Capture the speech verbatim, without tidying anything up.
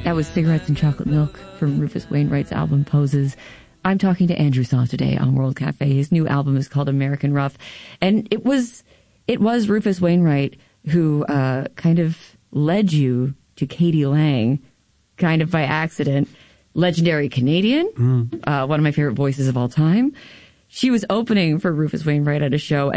That was Cigarettes and Chocolate Milk from Rufus Wainwright's album Poses. I'm talking to Andrew Soft today on World Cafe. His new album is called American Rough. And it was, it was Rufus Wainwright who, uh, kind of led you to Katie Lang, kind of by accident. Legendary Canadian, mm. uh, one of my favorite voices of all time. She was opening for Rufus Wainwright at a show